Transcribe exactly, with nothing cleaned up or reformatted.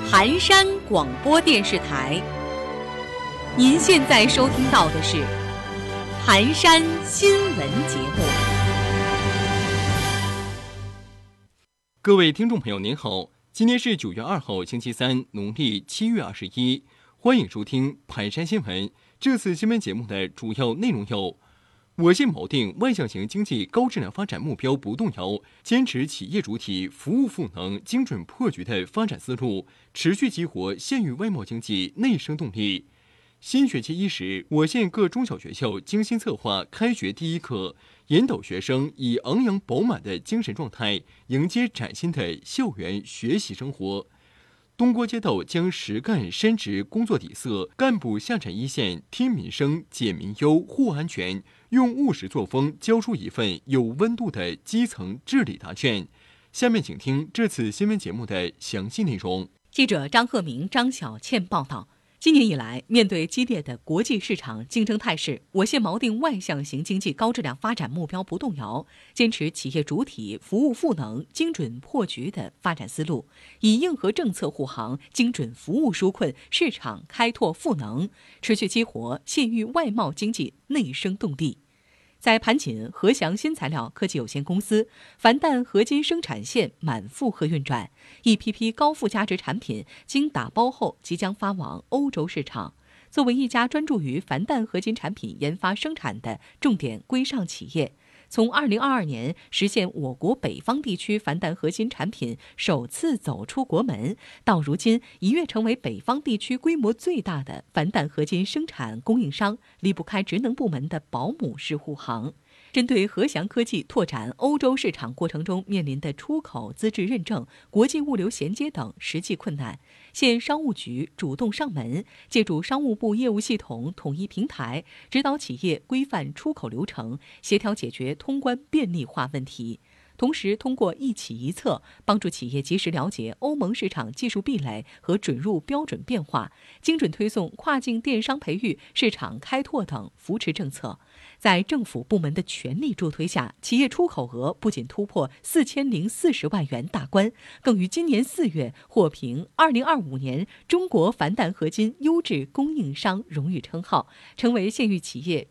寒山广播电视台。您现在收听到的是寒山新闻节目。 各位听众朋友您好，今天是九月二号星期三，农历七月二十一，欢迎收听寒山新闻。这次新闻节目的主要内容有：我县锚定外向型经济高质量发展目标不动摇，坚持企业主体、服务赋能、精准破局的发展思路，持续激活县域外贸经济内生动力。新学期伊始，我县各中小学校精心策划开学第一课，引导学生以昂扬饱满的精神状态迎接崭新的校园学习生活。东郭街道将实干深植工作底色，干部下产一线，听民生、解民忧、护安全，用务实作风交出一份有温度的基层治理答卷。下面请听这次新闻节目的详细内容。 记者张鹤鸣、张小倩报道。今年以来，面对激烈的国际市场竞争态势，我县锚定外向型经济高质量发展目标不动摇，坚持企业主体、服务赋能、精准破局的发展思路，以硬核政策护航、精准服务纾困、市场开拓赋能，持续激活县域外贸经济内生动力。在盘锦和祥新材料科技有限公司，樊蛋合金生产线满负荷运转，一批批高附加值产品经打包后即将发往欧洲市场。作为一家专注于樊蛋合金产品研发生产的重点规上企业，从二零二二年实现我国北方地区樊蛋合金产品首次走出国门，到如今一跃成为北方地区规模最大的樊蛋合金生产供应商，离不开职能部门的保姆式护航。针对和祥科技拓展欧洲市场过程中面临的出口资质认证、国际物流衔接等实际困难，县商务局主动上门，借助商务部业务系统统一平台，指导企业规范出口流程，协调解决通关便利化问题。同时，通过一企一策，帮助企业及时了解欧盟市场技术壁垒和准入标准变化，精准推送跨境电商培育、市场开拓等扶持政策。在政府部门的全力助推下，企业出口额不仅突破四千零四十万元大关，更于今年四月获评二零二五年中国樊蛋合金优质供应商荣誉称号，成为县域企业